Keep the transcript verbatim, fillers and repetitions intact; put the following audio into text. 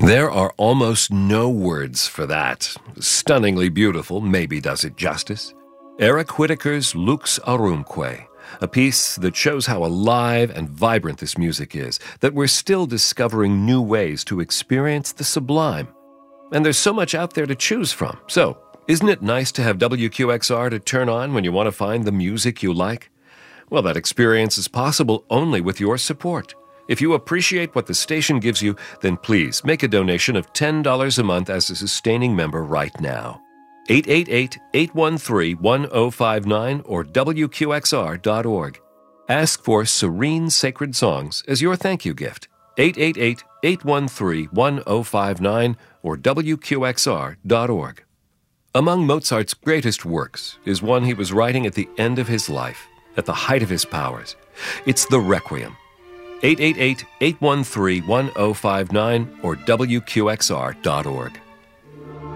There are almost no words for that. Stunningly beautiful maybe does it justice. Eric Whitacre's Lux Aurumque, a piece that shows how alive and vibrant this music is, that we're still discovering new ways to experience the sublime. And there's so much out there to choose from. So, isn't it nice to have W Q X R to turn on when you want to find the music you like? Well, that experience is possible only with your support. If you appreciate what the station gives you, then please make a donation of ten dollars a month as a sustaining member right now. eight eight eight, eight one three, one zero five nine or W Q X R dot org. Ask for Serene Sacred Songs as your thank you gift. eight eight eight, eight one three, one zero five nine or W Q X R dot org. Among Mozart's greatest works is one he was writing at the end of his life, at the height of his powers. It's the Requiem. eight eight eight, eight one three, one zero five nine or W Q X R dot org.